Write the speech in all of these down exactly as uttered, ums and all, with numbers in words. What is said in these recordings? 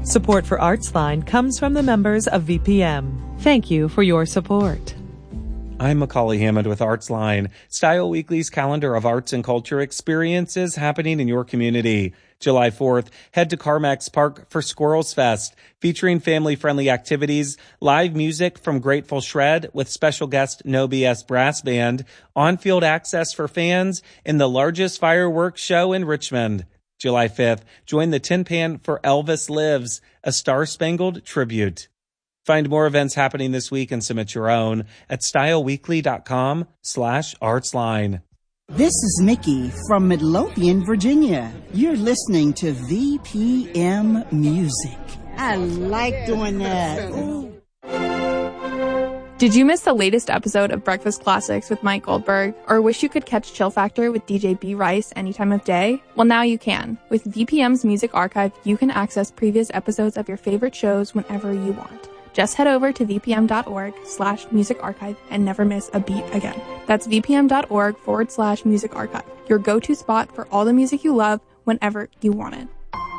Support for ArtsLine comes from the members of V P M. Thank you for your support. I'm Macaulay Hammond with ArtsLine, Style Weekly's calendar of arts and culture experiences happening in your community. July fourth, head to Carmax Park for Squirrels Fest, featuring family-friendly activities, live music from Grateful Shred with special guest No B S Brass Band, on-field access for fans, and the largest fireworks show in Richmond. July fifth, join the Tin Pan for Elvis Lives, a Star-Spangled tribute. Find more events happening this week and submit your own at styleweekly.com slash artsline. This is Mickey from Midlothian, Virginia. You're listening to V P M Music. I like doing that. Ooh. Did you miss the latest episode of Breakfast Classics with Mike Goldberg, or wish you could catch Chill Factor with D J B Rice any time of day? Well, now you can. With V P M's Music Archive, you can access previous episodes of your favorite shows whenever you want. Just head over to vpm.org slash music archive and never miss a beat again. That's vpm.org forward slash music archive, your go-to spot for all the music you love whenever you want it.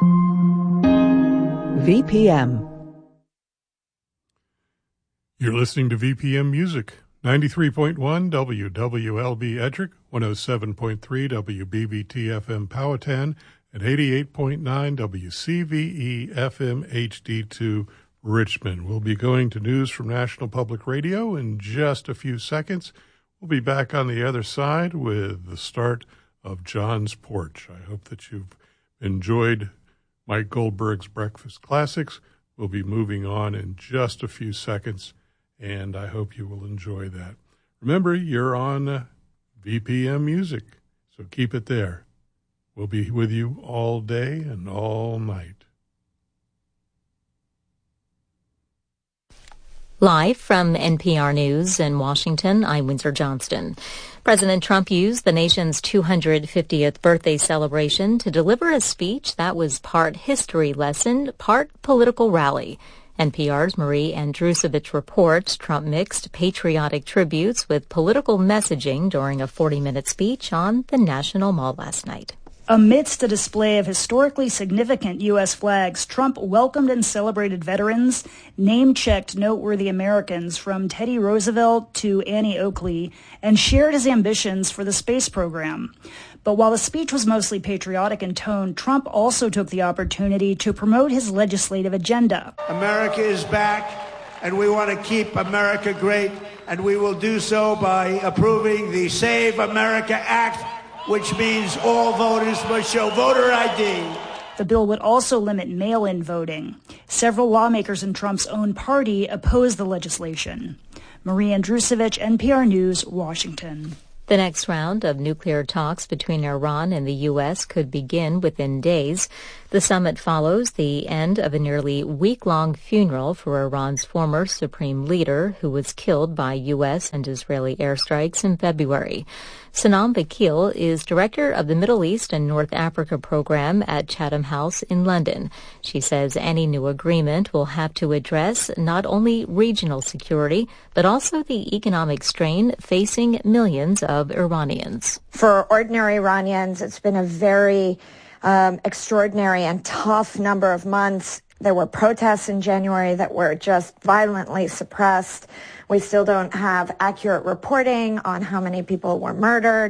V P M. You're listening to V P M Music, ninety-three point one W W L B Edric, one oh seven point three W B B T F M Powhatan, and eighty-eight point nine W C V E F M H D two Richmond. We'll be going to news from National Public Radio in just a few seconds. We'll be back on the other side with the start of John's Porch. I hope that you've enjoyed Mike Goldberg's Breakfast Classics. We'll be moving on in just a few seconds, and I hope you will enjoy that. Remember, you're on uh, V P M Music, so keep it there. We'll be with you all day and all night. Live from N P R News in Washington, I'm Windsor Johnston. President Trump used the nation's two hundred fiftieth birthday celebration to deliver a speech that was part history lesson, part political rally. N P R's Marie Andrusovich reports Trump mixed patriotic tributes with political messaging during a forty-minute speech on the National Mall last night. Amidst a display of historically significant U S flags, Trump welcomed and celebrated veterans, name-checked noteworthy Americans from Teddy Roosevelt to Annie Oakley, and shared his ambitions for the space program. But while the speech was mostly patriotic in tone, Trump also took the opportunity to promote his legislative agenda. America is back, and we want to keep America great, and we will do so by approving the Save America Act, which means all voters must show voter I D. The bill would also limit mail-in voting. Several lawmakers in Trump's own party opposed the legislation. Marie Andrusovich, N P R News, Washington. The next round of nuclear talks between Iran and the U S could begin within days. The summit follows the end of a nearly week-long funeral for Iran's former supreme leader, who was killed by U S and Israeli airstrikes in February. Sanam Vakil is director of the Middle East and North Africa program at Chatham House in London. She says any new agreement will have to address not only regional security, but also the economic strain facing millions of Iranians. For ordinary Iranians, it's been a very um, extraordinary and tough number of months. There were protests in January that were just violently suppressed. We still don't have accurate reporting on how many people were murdered.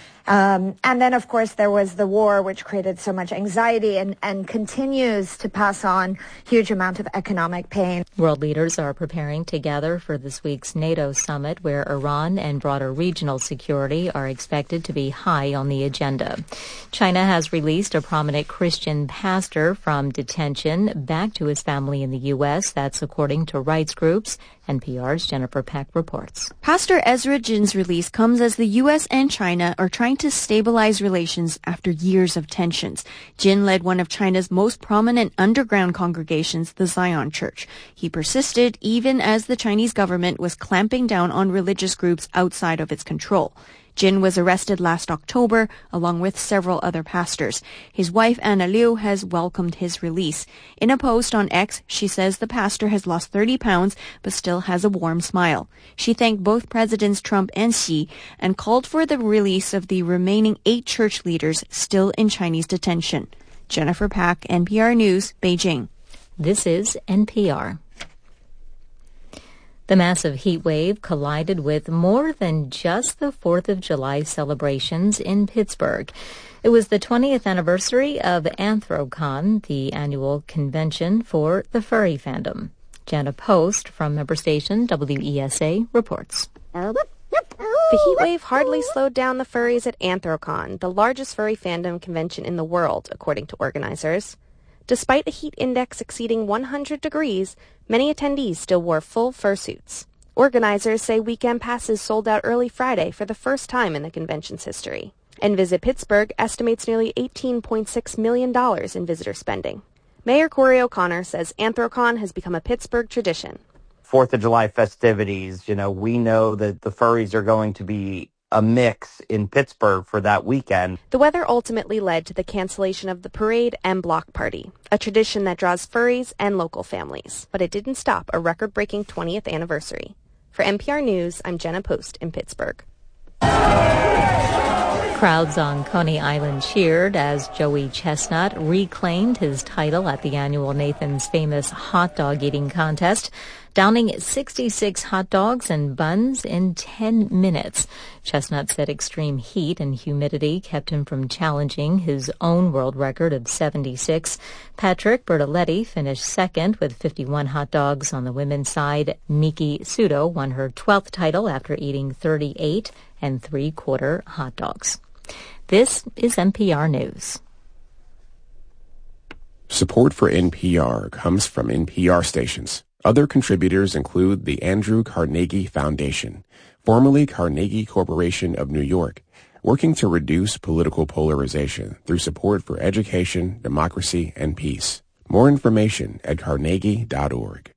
Um, and then, of course, there was the war, which created so much anxiety and, and continues to pass on huge amount of economic pain. World leaders are preparing to gather for this week's NATO summit, where Iran and broader regional security are expected to be high on the agenda. China has released a prominent Christian pastor from detention back to his family in the U S. That's according to rights groups. N P R's Jennifer Peck reports. Pastor Ezra Jin's release comes as the U S and China are trying to stabilize relations after years of tensions. Jin led one of China's most prominent underground congregations, the Zion Church. He persisted even as the Chinese government was clamping down on religious groups outside of its control. Jin was arrested last October, along with several other pastors. His wife, Anna Liu, has welcomed his release. In a post on X, she says the pastor has lost thirty pounds, but still has a warm smile. She thanked both Presidents Trump and Xi and called for the release of the remaining eight church leaders still in Chinese detention. Jennifer Pack, N P R News, Beijing. This is N P R. The massive heat wave collided with more than just the fourth of July celebrations in Pittsburgh. It was the twentieth anniversary of Anthrocon, the annual convention for the furry fandom. Jenna Post from member station W E S A reports. The heat wave hardly slowed down the furries at Anthrocon, the largest furry fandom convention in the world, according to organizers. Despite a heat index exceeding one hundred degrees, many attendees still wore full fursuits. Organizers say weekend passes sold out early Friday for the first time in the convention's history. And Visit Pittsburgh estimates nearly eighteen point six million dollars in visitor spending. Mayor Corey O'Connor says Anthrocon has become a Pittsburgh tradition. Fourth of July festivities, you know, we know that the furries are going to be a mix in Pittsburgh for that weekend. The weather ultimately led to the cancellation of the parade and block party, a tradition that draws furries and local families. But it didn't stop a record-breaking twentieth anniversary. For N P R News, I'm Jenna Post in Pittsburgh. Crowds on Coney Island cheered as Joey Chestnut reclaimed his title at the annual Nathan's Famous hot dog eating contest, downing sixty-six hot dogs and buns in ten minutes. Chestnut said extreme heat and humidity kept him from challenging his own world record of seventy-six. Patrick Bertoletti finished second with fifty-one hot dogs on the women's side. Miki Sudo won her twelfth title after eating thirty-eight and three-quarter hot dogs. This is N P R News. Support for N P R comes from N P R stations. Other contributors include the Andrew Carnegie Foundation, formerly Carnegie Corporation of New York, working to reduce political polarization through support for education, democracy, and peace. More information at carnegie dot org.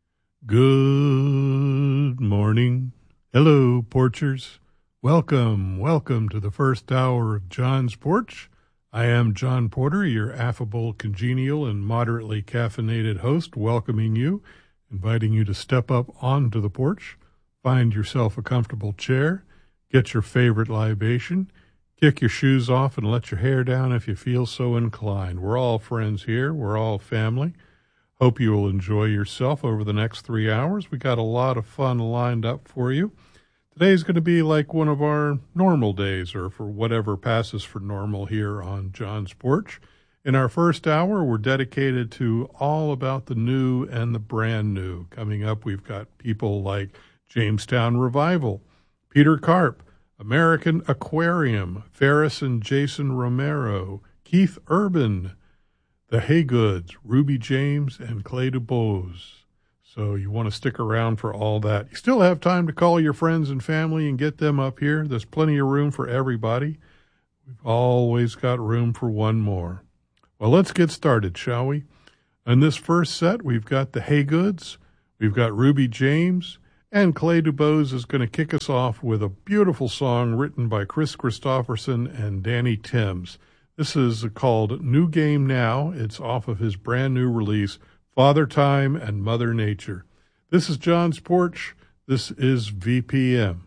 Good morning. Hello, Porchers. Welcome, welcome to the first hour of John's Porch. I am John Porter, your affable, congenial, and moderately caffeinated host, welcoming you, inviting you to step up onto the porch, find yourself a comfortable chair, get your favorite libation, kick your shoes off, and let your hair down if you feel so inclined. We're all friends here. We're all family. Hope you will enjoy yourself over the next three hours. We got a lot of fun lined up for you. Today's going to be like one of our normal days, or for whatever passes for normal here on John's Porch. In our first hour, we're dedicated to all about the new and the brand new. Coming up, we've got people like Jamestown Revival, Peter Karp, American Aquarium, Ferris and Jason Romero, Keith Urban, The Haygoods, Ruby James, and Clay DuBose. So you want to stick around for all that. You still have time to call your friends and family and get them up here. There's plenty of room for everybody. We've always got room for one more. Well, let's get started, shall we? In this first set, we've got the Haygoods, we've got Ruby James, and Clay DuBose is going to kick us off with a beautiful song written by Chris Christopherson and Danny Timms. This is called New Game Now. It's off of his brand new release, Father Time and Mother Nature. This is John's Porch. This is V P M.